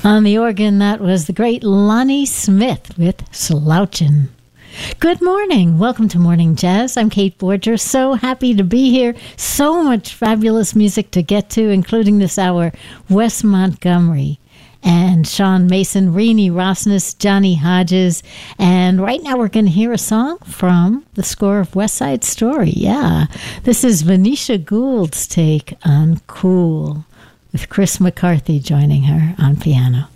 On the organ, that was the great Lonnie Smith with Slouchin'. Good morning. Welcome to Morning Jazz. I'm Kate Borger. So happy to be here. So much fabulous music to get to, including this hour, Wes Montgomery and Sean Mason, Renee Rosnes, Johnny Hodges. And right now we're going to hear a song from the score of West Side Story. Yeah, this is Venetia Gould's take on Cool, with Chris McCarthy joining her on piano.